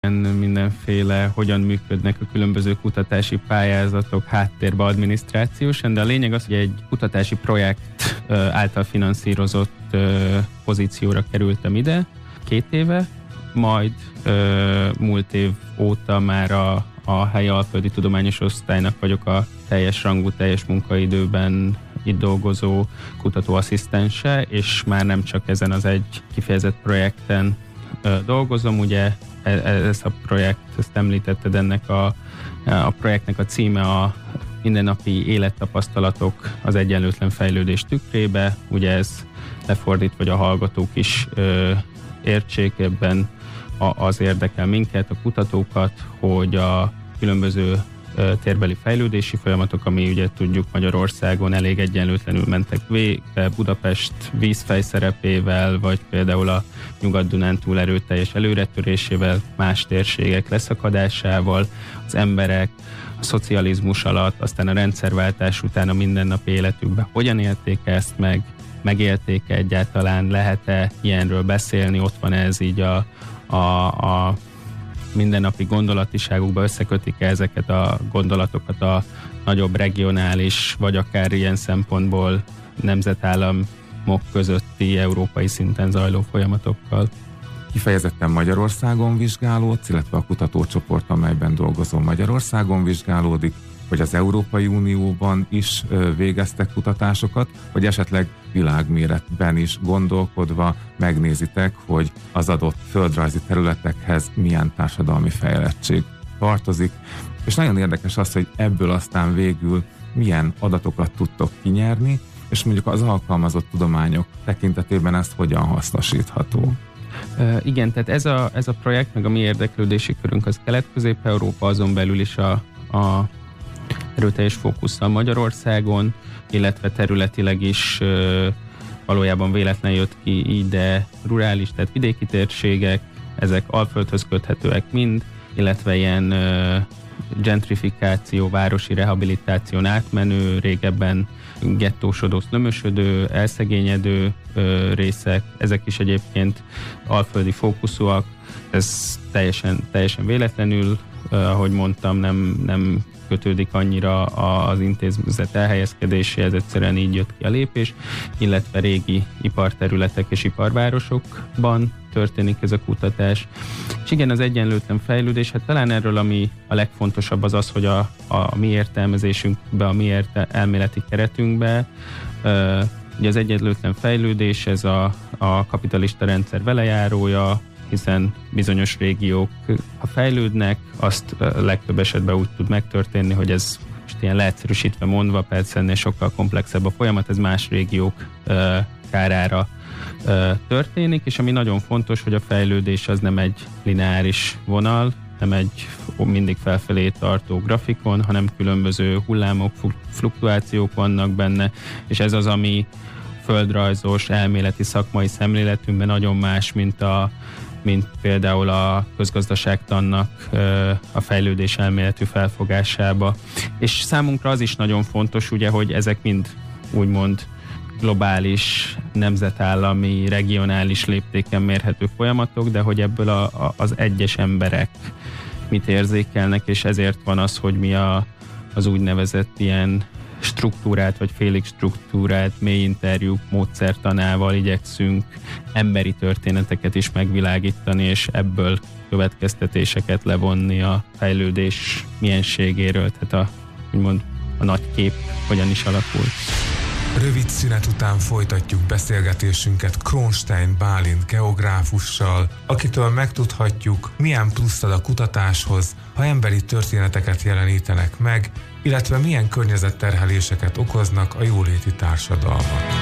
mindenféle, hogyan működnek a különböző kutatási pályázatok háttérbe adminisztrációsan, de a lényeg az, hogy egy kutatási projekt által finanszírozott pozícióra kerültem ide 2 éve, majd múlt év óta már a helyi alföldi tudományos osztálynak vagyok a teljes rangú, teljes munkaidőben itt dolgozó kutatóasszisztense, és már nem csak ezen az egy kifejezett projekten dolgozom. Ugye ez a projekt, ezt említetted, ennek a projektnek a címe a mindennapi élettapasztalatok az egyenlőtlen fejlődés tükrébe. Ugye ez lefordít, hogy a hallgatók is értsék, ebben az érdekel minket, a kutatókat, hogy a különböző térbeli fejlődési folyamatok, ami ugye tudjuk Magyarországon elég egyenlőtlenül mentek végbe, Budapest vízfej szerepével, vagy például a Nyugat-Dunántúl erőteljes előretörésével, más térségek leszakadásával, az emberek a szocializmus alatt, aztán a rendszerváltás után a mindennapi életükben hogyan élték ezt meg, megélték-e egyáltalán, lehet-e ilyenről beszélni, ott van ez így a mindennapi gondolatiságukba, összekötik ezeket a gondolatokat a nagyobb regionális, vagy akár ilyen szempontból nemzetállamok közötti európai szinten zajló folyamatokkal. Kifejezetten Magyarországon vizsgálódsz, illetve a kutatócsoport, amelyben dolgozom, Magyarországon vizsgálódik, hogy az Európai Unióban is végeztek kutatásokat, vagy esetleg világméretben is gondolkodva megnézitek, hogy az adott földrajzi területekhez milyen társadalmi fejlettség tartozik. És nagyon érdekes az, hogy ebből aztán végül milyen adatokat tudtok kinyerni, és mondjuk az alkalmazott tudományok tekintetében ezt hogyan hasznosítható. Igen, tehát ez a projekt, meg a mi érdeklődési körünk az Kelet-Közép-Európa, azon belül is a erőteljes fókusszal Magyarországon, illetve területileg is valójában véletlen jött ki ide rurális, tehát vidéki térségek, ezek Alföldhöz köthetőek mind, illetve ilyen gentrifikáció, városi rehabilitáción átmenő, régebben gettósodó, szlömösödő, elszegényedő részek, ezek is egyébként alföldi fókuszúak, ez teljesen véletlenül, ahogy mondtam, nem kötődik annyira az intézet elhelyezkedéséhez, egyszerűen így jött ki a lépés, illetve régi iparterületek és iparvárosokban történik ez a kutatás. És igen, az egyenlőtlen fejlődés, hát talán erről ami a legfontosabb az, hogy a mi értelmezésünkbe, a mi elméleti keretünkbe, ugye az egyenlőtlen fejlődés, ez a kapitalista rendszer velejárója, hiszen bizonyos régiók, ha fejlődnek, azt legtöbb esetben úgy tud megtörténni, hogy ez most ilyen leegyszerűsítve mondva, persze ennél sokkal komplexebb a folyamat, ez más régiók kárára történik, és ami nagyon fontos, hogy a fejlődés az nem egy lineáris vonal, nem egy mindig felfelé tartó grafikon, hanem különböző hullámok, fluktuációk vannak benne, és ez az, ami földrajzos, elméleti, szakmai szemléletünkben nagyon más, mint például a közgazdaságtannak a fejlődés elméletű felfogásába. És számunkra az is nagyon fontos, ugye, hogy ezek mind úgymond globális, nemzetállami, regionális léptéken mérhető folyamatok, de hogy ebből az egyes emberek mit érzékelnek, és ezért van az, hogy mi az úgynevezett ilyen struktúrát, vagy félig struktúrát mély interjúk módszertanával igyekszünk emberi történeteket is megvilágítani, és ebből következtetéseket levonni a fejlődés mienségéről, tehát úgymond a nagy kép hogyan is alakul. Rövid szünet után folytatjuk beszélgetésünket Kronstein Bálint geográfussal, akitől megtudhatjuk, milyen pluszt ad a kutatáshoz, ha emberi történeteket jelenítenek meg, illetve milyen környezetterheléseket okoznak a jóléti társadalmak.